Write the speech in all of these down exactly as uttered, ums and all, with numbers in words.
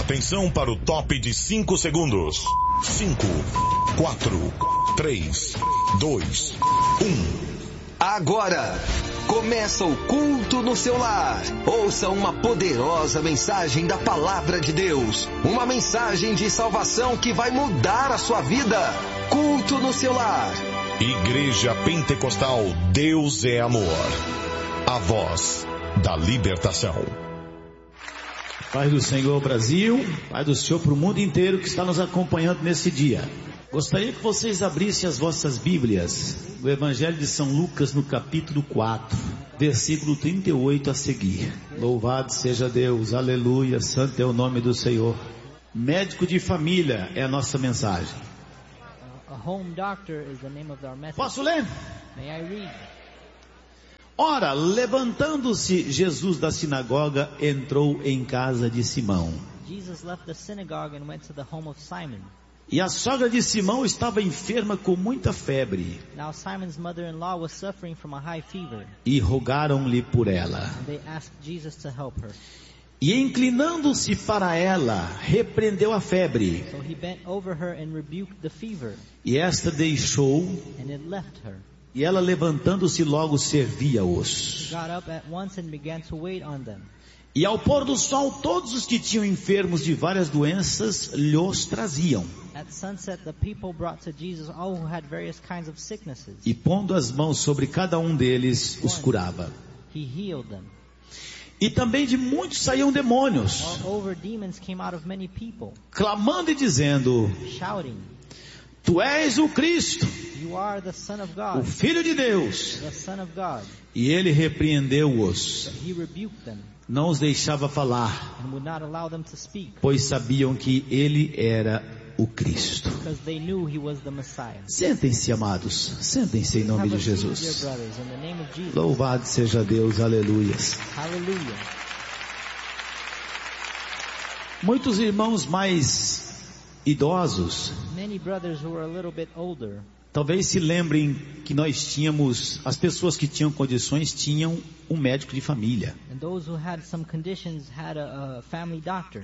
Atenção para o top de cinco segundos. cinco, quatro, três, dois, um. Agora, começa o culto no seu lar. Ouça uma poderosa mensagem da Palavra de Deus. Uma mensagem de salvação que vai mudar a sua vida. Culto no seu lar. Igreja Pentecostal Deus é Amor. A voz da libertação. Paz do Senhor Brasil, Paz do Senhor para o mundo inteiro que está nos acompanhando nesse dia. Gostaria que vocês abrissem as vossas Bíblias, o Evangelho de São Lucas no capítulo quatro, versículo trinta e oito a seguir. Louvado seja Deus, aleluia, santo é o nome do Senhor. Médico de família é a nossa mensagem. A home doctor is the name of our message. Posso ler? May I read? Ora, levantando-se Jesus da sinagoga, entrou em casa de Simão. Jesus left the synagogue and went to the home of Simon. E a sogra de Simão estava enferma com muita febre. Now Simon's mother-in-law was suffering from a high fever. E rogaram-lhe por ela. And they asked Jesus to help her. E inclinando-se para ela, repreendeu a febre. So he bent over her and rebuked the fever. E esta deixou. And it left her. E ela levantando-se logo servia-os. She got up at once and began to wait on them. E ao pôr do sol, todos os que tinham enfermos de várias doenças lhos traziam. At sunset, the people brought to Jesus all who had various kinds of sicknesses. E pondo as mãos sobre cada um deles, os curava. He healed them. E também de muitos saíam demônios, Moreover, demons came out of many people, clamando e dizendo: shouting, Tu és o Cristo, You are the Son of o God, Filho de Deus. the Son of God. E ele repreendeu-os, But he rebuked them não os deixava falar, and would not allow them to speak, pois sabiam que ele era o Cristo. because they knew he was the Messiah. Sentem-se, amados, sentem-se em nome Have de a seat, Jesus. dear brothers, in the name of Jesus. Louvado seja Deus, aleluias. Hallelujah. Muitos irmãos mais idosos Many brothers who were a little bit older talvez se lembrem que nós tínhamos, as pessoas que tinham condições tinham um médico de família. and those who had some conditions had a, a family doctor.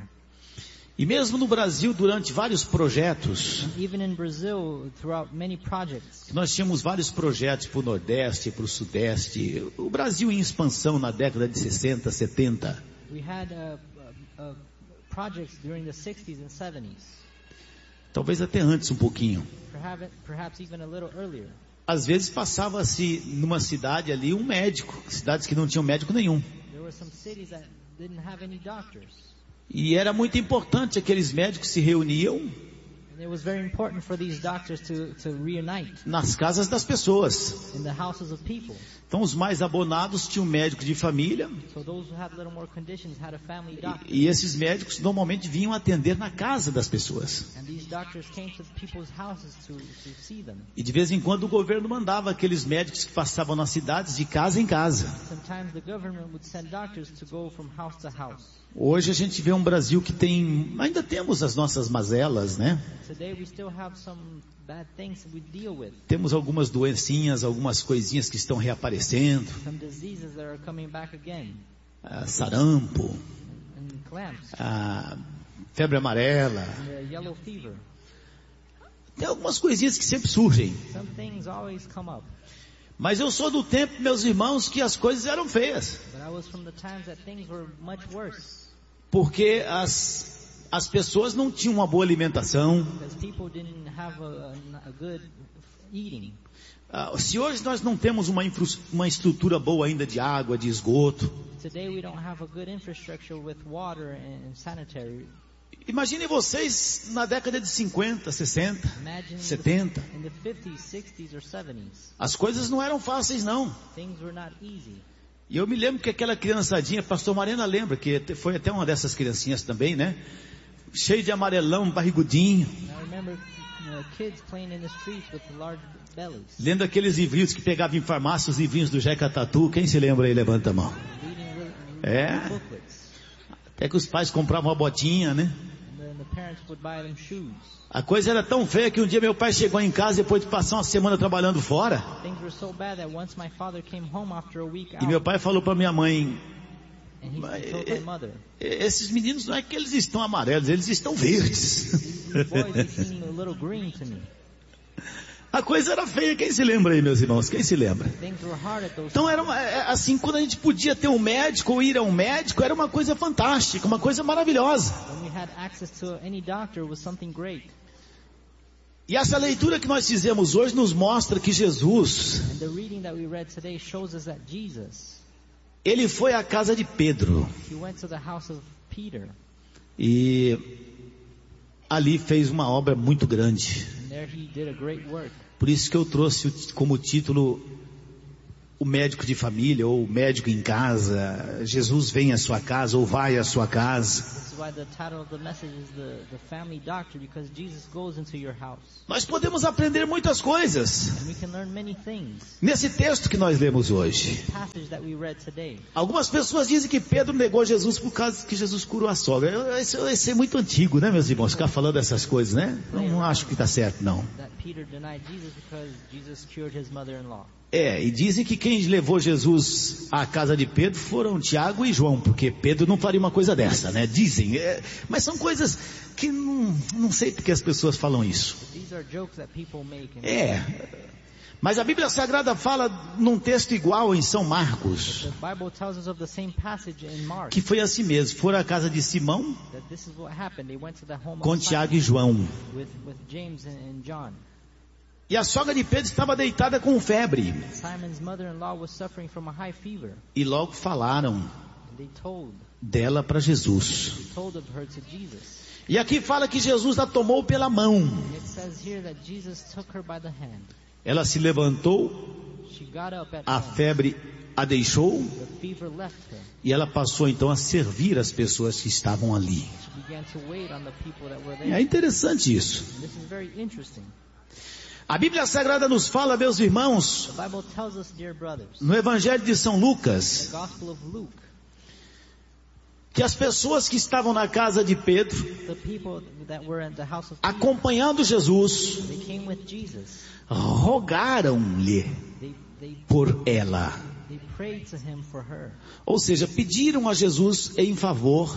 E mesmo no Brasil, durante vários projetos, And even in Brazil, throughout many projects, nós tínhamos vários projetos para o Nordeste, para o Sudeste, o Brasil em expansão na década de sessenta, setenta. we had uh, uh, uh, projects during the sixties and seventies, Talvez até antes um pouquinho. perhaps, perhaps even a little earlier. Às vezes passava-se numa cidade ali um médico, cidades que não tinham médico nenhum. There were some cities that didn't have any doctors. E era muito importante, aqueles médicos se reuniam And it was very important for these doctors to, to reunite nas casas das pessoas. in the houses of people. Então os mais abonados tinham um médico de família, So those who had little more conditions had a family doctor. e, e esses médicos normalmente vinham atender na casa das pessoas. And these doctors came to people's houses to, to see them. E de vez em quando o governo mandava aqueles médicos que passavam nas cidades de casa em casa. Sometimes the government would send doctors to go from house to house. Hoje a gente vê um Brasil que tem, ainda temos as nossas mazelas, né? Today we still have some bad things that we deal with. Temos algumas doencinhas, algumas coisinhas que estão reaparecendo. Some diseases that are coming back again. Ah, sarampo, And clamps. ah, febre amarela. And the yellow fever. Tem algumas coisinhas que sempre surgem. Some things always come up. Mas eu sou do tempo, meus irmãos, que as coisas eram feias. But I was from the times that things were much worse. Porque as, as pessoas não tinham uma boa alimentação. Because people didn't have a, a, a good eating. Ah, se hoje nós não temos uma, infra, uma estrutura boa ainda de água, de esgoto. Today we don't have a good infrastructure with water and sanitary. Imaginem vocês na década de cinquenta, sessenta, Imagine setenta. in the fifties, sixties or seventies. As coisas não eram fáceis, não. Things were not easy. E eu me lembro que aquela criançadinha, pastor Marena lembra, que foi até uma dessas criancinhas também, né? Cheio de amarelão, barrigudinho. And I remember you know, kids playing in the streets with large bellies. Lendo aqueles livrinhos que pegavam em farmácia, os livrinhos do Jeca Tatu. Quem se lembra aí, levanta a mão. Reading really, É. booklets. Até que os pais compravam uma botinha, né? And then the parents would buy them shoes. A coisa era tão feia que um dia meu pai chegou em casa depois de passar uma semana trabalhando fora. Things were so bad that once my father came home after a week E meu out, pai falou para minha mãe: And he said, told my mother, esses meninos não é que eles estão amarelos, eles estão verdes. these boys, they seem a little green to me. A coisa era feia, quem se lembra aí, meus irmãos? Quem se lembra? Things were hard at those Então era uma, é, assim, quando a gente podia ter um médico ou ir a um médico, era uma coisa fantástica, uma coisa maravilhosa. When we had access to any doctor was something great. E essa leitura que nós fizemos hoje nos mostra que Jesus, And the reading that we read today shows us that Jesus, ele foi à casa de Pedro he went to the house of Peter, e ali fez uma obra muito grande. and there he did a great work. Por isso que eu trouxe como título o médico de família ou o médico em casa. Jesus vem à sua casa ou vai à sua casa. This is why the title of the message is the, the family doctor, because Jesus goes into your house. Nós podemos aprender muitas coisas And we can learn many things. nesse texto que nós lemos hoje. The passage that we read today. Algumas pessoas dizem que Pedro negou Jesus por causa que Jesus curou a sogra. Isso, isso é muito antigo, né, meus irmãos? Ficar falando essas coisas, né? Não, não acho que está certo, não. That Peter denied Jesus because Jesus cured his mother-in-law. É, e dizem que quem levou Jesus à casa de Pedro foram Tiago e João, porque Pedro não faria uma coisa dessa, né? Dizem, é, mas são coisas que não, não sei porque as pessoas falam isso. These are jokes that people make. And É, mas a Bíblia Sagrada fala num texto igual em São Marcos, the Bible tells us of the same passage in Mark. que foi assim mesmo, foram à casa de Simão That this is what happened. They went to the home com of Tiago Simon e João. with, with James and, and John. E a sogra de Pedro estava deitada com febre. Simon's mother-in-law was suffering from a high fever. E logo falaram And they told, dela para Jesus. they told of her to Jesus. E aqui fala que Jesus a tomou pela mão. And it says here that Jesus took her by the hand. Ela se levantou, She got up at a once. febre a deixou The fever left her. e ela passou então a servir as pessoas que estavam ali. She began to wait on the people that were É there. interessante isso. And this is very interesting. A Bíblia Sagrada nos fala, meus irmãos, The Bible tells us, dear brothers, no Evangelho de São the Lucas, Gospel of Luke, que as pessoas que estavam na casa de Pedro, the people that were in the house of Peter, acompanhando Jesus, they came with Jesus. rogaram-lhe They, they, por ela. they prayed to him for her. Ou seja, pediram a Jesus em favor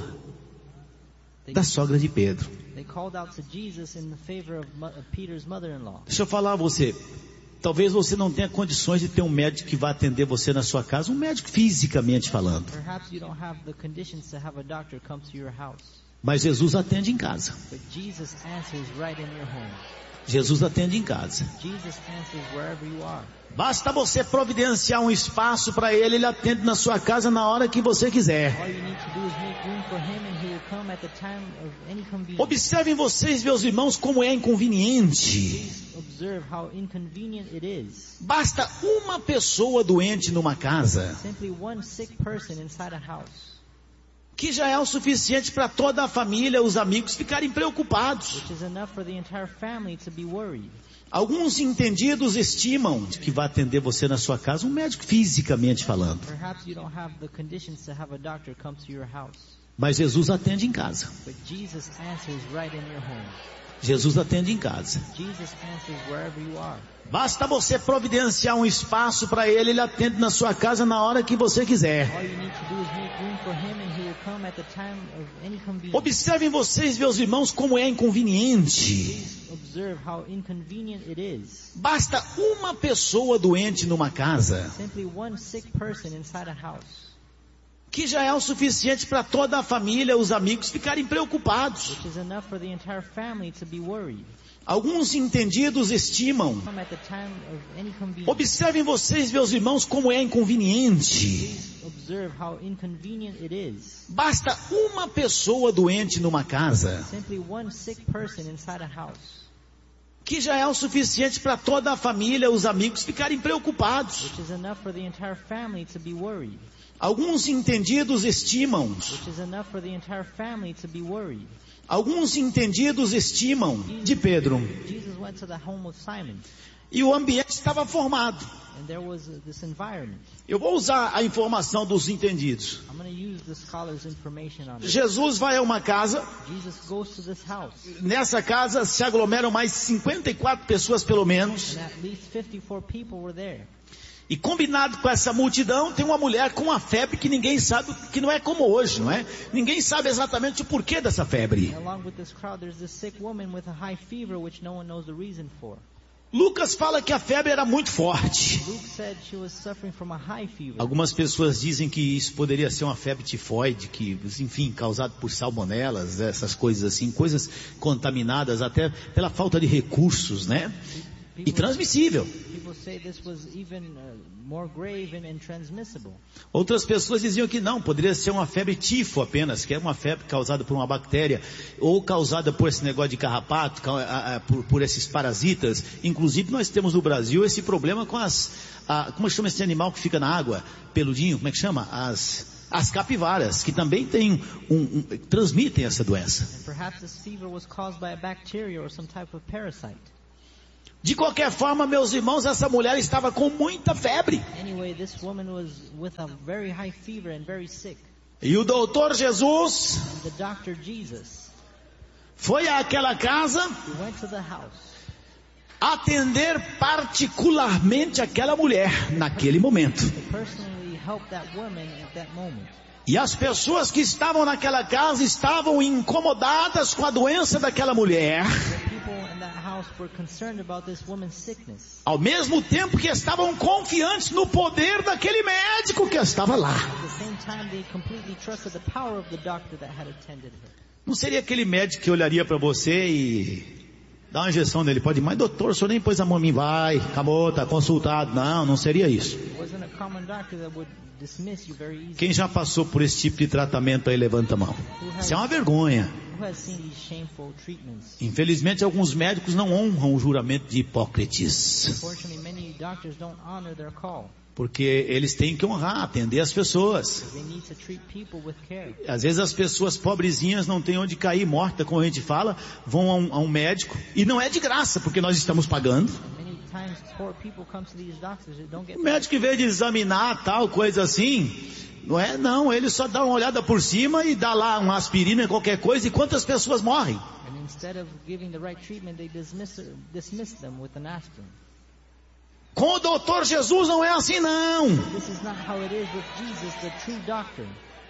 They, da sogra de Pedro. they called out to Jesus in the favor of, mo- of Peter's mother-in-law. Deixa eu falar a você. Talvez você não tenha condições de ter um médico que vá atender você na sua casa, um médico fisicamente falando. Perhaps you don't have the conditions to have a doctor come to your house, Mas Jesus atende em casa. but Jesus answers right in your home. Jesus atende em casa. Jesus answers wherever you are. Basta você providenciar um espaço para ele, ele atende na sua casa na hora que você quiser. All you need to do is make room for him and he will come at the time of any convenience. Observem vocês, meus irmãos, como é inconveniente. Please observe how inconvenient it is. Basta uma pessoa doente numa casa, Simply one sick person inside a house, que já é o suficiente para toda a família, os amigos ficarem preocupados. which is enough for the entire family to be worried. Alguns entendidos estimam que vai atender você na sua casa um médico fisicamente falando. Perhaps you don't have the conditions to have a doctor come to your house, Mas Jesus atende em casa. but Jesus answers right in your home. Jesus atende em casa. Jesus answers wherever you are. Basta você providenciar um espaço para ele, ele atende na sua casa na hora que você quiser. All you need to do is make room for him and he will come at the time of any convenience. Observem vocês, meus irmãos, como é inconveniente. Please observe how inconvenient it is. Basta uma pessoa doente numa casa, Simply one sick person inside a house, que já é o suficiente para toda a família, os amigos ficarem preocupados. which is enough for the entire family to be worried. Alguns entendidos estimam. Come at the time of any convenience. Observem vocês, meus irmãos, como é inconveniente. Please observe how inconvenient it is. Basta uma pessoa doente numa casa, Simply one sick person inside a house, que já é o suficiente para toda a família, os amigos ficarem preocupados. which is enough for the entire family to be worried. Alguns entendidos estimam. Which is enough for the entire family to be worried. Alguns entendidos estimam de Pedro. Jesus went to the home of Simon, E o ambiente estava formado. and there was uh, this environment. Eu vou usar a informação dos entendidos. I'm going to use the scholar's information on it. Jesus vai a uma casa. Jesus goes to this house, Nessa casa se aglomeram mais cinquenta e quatro pessoas pelo menos. and at least fifty-four people were there. E combinado com essa multidão, tem uma mulher com uma febre que ninguém sabe, que não é como hoje, não é? Ninguém sabe exatamente o porquê dessa febre. Along with this crowd, there's this sick woman with a high fever, which no one knows the reason for. Lucas fala que a febre era muito forte. Luke said she was suffering from a high fever. Algumas pessoas dizem que isso poderia ser uma febre tifoide, que, enfim, causada por salmonelas, essas coisas assim, coisas contaminadas até pela falta de recursos, né? E transmissível. People say this was even uh, more grave and, and transmissible. Outras pessoas diziam que não, poderia ser uma febre tifo apenas, que é uma febre causada por uma bactéria, ou causada por esse negócio de carrapato, por, por esses parasitas. Inclusive nós temos no Brasil esse problema com as, a, como chama esse animal que fica na água? Peludinho, como é que chama? As... As capivaras, que também tem um, um, transmitem essa doença. And perhaps this fever was caused by a bacteria or some type of parasite. De qualquer forma, meus irmãos, essa mulher estava com muita febre. Anyway, this woman was with a very high fever and very sick. E o doutor Jesus And the doctor Jesus, foi àquela casa he went to the house atender particularmente aquela mulher naquele momento. to personally help that woman at that moment. E as pessoas que estavam naquela casa estavam incomodadas com a doença daquela mulher, The people in that house were concerned about this woman's sickness. ao mesmo tempo que estavam confiantes no poder daquele médico que estava lá. At the same time, they completely trusted the power of the doctor that had attended her. Não seria aquele médico que olharia para você e dá uma injeção nele, pode ir, mas doutor, o senhor nem pôs a mão em mim, vai, acabou, tá consultado. Não, não seria isso. It wasn't a common doctor that would dismiss you very easily. Quem já passou por esse tipo de tratamento aí, levanta a mão. Isso é uma vergonha. Who has seen these shameful treatments? Infelizmente, alguns médicos não honram o juramento de Hipócrates, Unfortunately, many doctors don't honor their call. porque eles têm que honrar, atender as pessoas. They need to treat people with care. Às vezes as pessoas pobrezinhas não têm onde cair morta, como a gente fala, vão a um, a um médico, e não é de graça, porque nós estamos pagando. Many times, poor people come to these doctors that don't get O médico, em vez de examinar tal coisa assim, não é, não, ele só dá uma olhada por cima e dá lá uma aspirina, qualquer coisa, e quantas pessoas morrem? And instead of giving the right treatment, they dismiss dismiss them with an aspirin. Com o doutor Jesus não é assim não. This is not how it is with Jesus, the true doctor.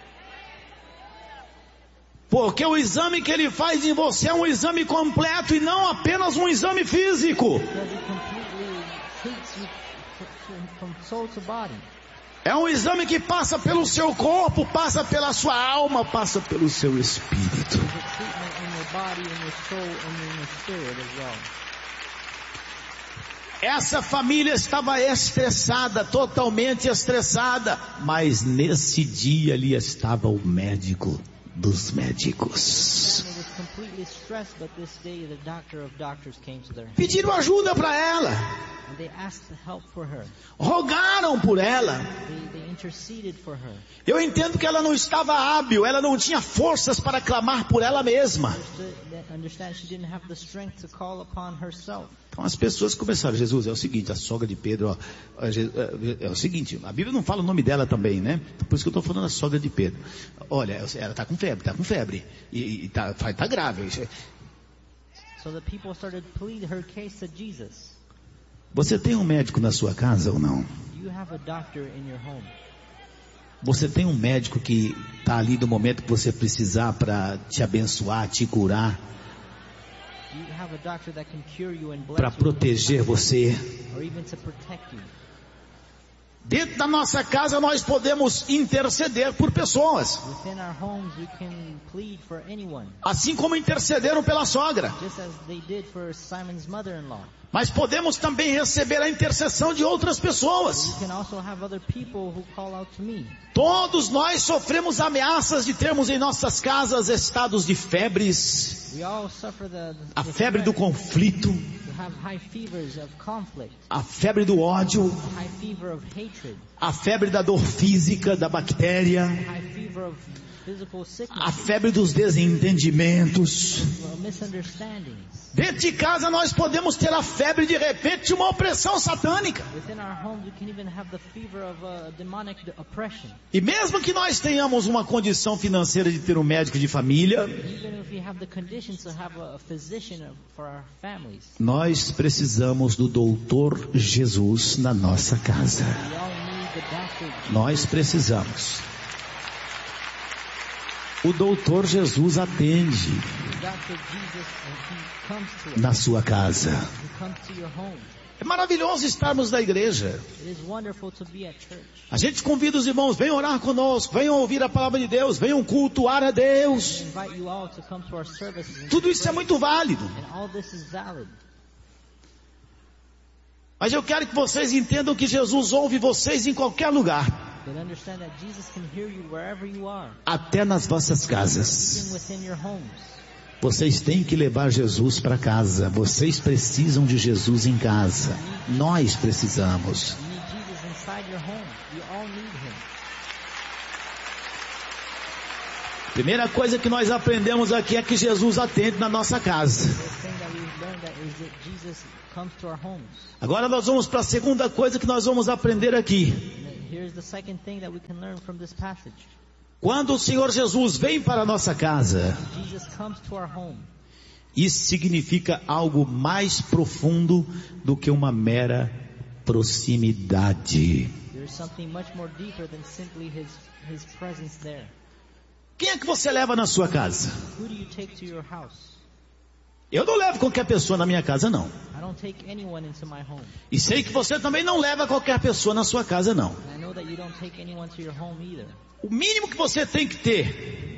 Porque o exame que ele faz em você é um exame completo e não apenas um exame físico. Because he completely treats you from soul to body. É um exame que passa pelo seu corpo, passa pela sua alma, passa pelo seu espírito. There's a treatment in your body, in your soul, and in your spirit as well. Essa família estava estressada, totalmente estressada, mas nesse dia ali estava o médico dos médicos. It was completely stressed, but this day the doctor of doctors came to their house. Pediram ajuda para ela, And they asked help for her. rogaram por ela. They, they interceded for her. Eu entendo que ela não estava hábil, ela não tinha forças para clamar por ela mesma. Understood, understand she didn't have the strength to call upon herself. Então as pessoas começaram, Jesus, é o seguinte, a sogra de Pedro, ó, é, é o seguinte, a Bíblia não fala o nome dela também, né? Por isso que eu estou falando a sogra de Pedro. Olha, ela está com febre, está com febre, e está tá grave. So the people started to plead her case to Jesus. Você tem um médico na sua casa ou não? Do you have a doctor in your home? Você tem um médico que está ali no momento que você precisar para te abençoar, te curar, Do you have a doctor that can cure you and bless para you, proteger você? or even to protect you? Dentro da nossa casa nós podemos interceder por pessoas, Within our homes, we can plead for anyone, assim como intercederam pela sogra. just as they did for Simon's mother-in-law. Mas podemos também receber a intercessão de outras pessoas. You can also have other people who call out to me. Todos nós sofremos ameaças de termos em nossas casas estados de febres, We all suffer the, a the febre do threat conflito, to have high fevers of conflict, a febre do ódio, high fever of hatred, a febre da dor física, da bactéria, high fever of physical a sickness, febre dos desentendimentos. misunderstandings. Dentro de casa nós podemos ter a febre de repente de uma opressão satânica. Within our homes, we can even have the fever of a demonic oppression. E mesmo que nós tenhamos uma condição financeira de ter um médico de família, Even if we have the conditions to have a, a physician for our families, nós precisamos do doutor Jesus na nossa casa. we all need the doctor. Nós precisamos. O doutor Jesus atende Doctor Jesus, and he comes to us. na sua casa. He comes to your home. É maravilhoso estarmos na igreja. It is wonderful to be at church. A gente convida os irmãos, venham orar conosco, venham ouvir a palavra de Deus, venham cultuar a Deus. We invite you all to come to our services. and Tudo to isso é pray. muito válido. And all this is valid. Mas eu quero que vocês entendam que Jesus ouve vocês em qualquer lugar, But understand that Jesus can hear you wherever you are, até nas vossas casas. even within your homes. Vocês têm que levar Jesus para casa. Vocês precisam de Jesus em casa. Nós precisamos. You need Jesus inside your home. You all need him. Primeira coisa que nós aprendemos aqui é que Jesus atende na nossa casa. The thing that we've learned that is that Jesus comes to our homes. Agora nós vamos para a segunda coisa que nós vamos aprender aqui. And here's the second thing that we can learn from this passage. Quando o Senhor Jesus vem para a nossa casa, Jesus comes to our home. isso significa algo mais profundo do que uma mera proximidade. There's something much more deeper than simply his, his presence there. Quem é que você leva na sua casa? Who do you take to your house? Eu não levo qualquer pessoa na minha casa, não. I don't take anyone into my home. E sei que você também não leva qualquer pessoa na sua casa, não. And I know that you don't take anyone to your home either. O mínimo que você tem que ter